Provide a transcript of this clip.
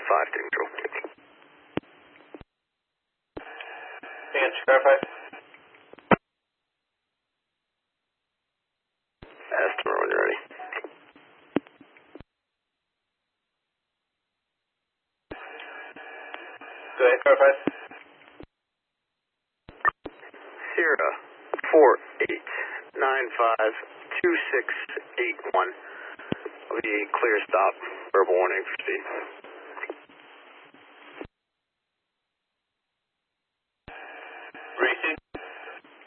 5 to control. Answer, verified. Estimate when you're ready. Go ahead, verified. Sierra 48952681. Will be clear stop. Verbal warning for speed.